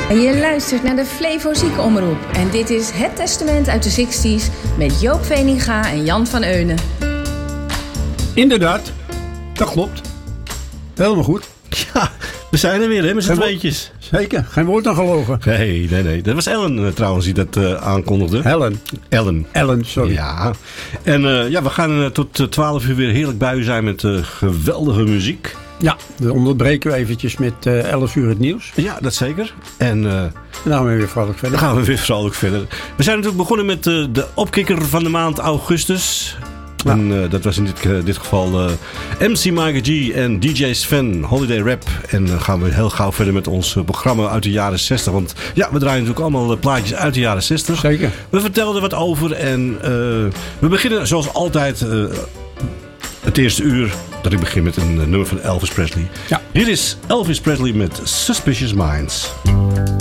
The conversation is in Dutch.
En je luistert naar de Flevo Ziekenomroep. En dit is Het Testament uit de 60s met Joop Veninga en Jan van Eunen. Inderdaad, dat klopt. Helemaal goed. Ja, we zijn er weer hè, met z'n tweetjes. Zeker, geen woord aan gelogen. Nee. Dat was Ellen trouwens die dat aankondigde. Ellen, sorry. Ja, en we gaan tot 12 uur weer heerlijk bij u zijn met geweldige muziek. Ja, dan onderbreken we eventjes met 11 uur het nieuws. Ja, dat zeker. En dan gaan we weer vrolijk verder. We zijn natuurlijk begonnen met de opkikker van de maand augustus. Ja. En dat was in dit geval MC Mike G en DJ Sven, Holiday Rap. En dan gaan we heel gauw verder met ons programma uit de jaren 60. Want ja, we draaien natuurlijk allemaal plaatjes uit de jaren 60. Zeker. We vertelden er wat over en we beginnen zoals altijd het eerste uur. Dat ik begin met een nummer van Elvis Presley. Ja. Hier is Elvis Presley met Suspicious Minds.